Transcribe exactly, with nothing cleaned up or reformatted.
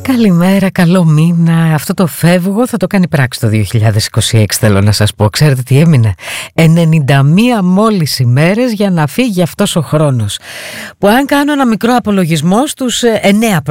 Καλημέρα, καλό μήνα. Αυτό το φεύγω θα το κάνει πράξη το δύο χιλιάδες είκοσι έξι, θέλω να σας πω. Ξέρετε τι έμεινε? ενενήντα μία μόλις ημέρες για να φύγει αυτός ο χρόνος, που αν κάνω ένα μικρό απολογισμό στους εννέα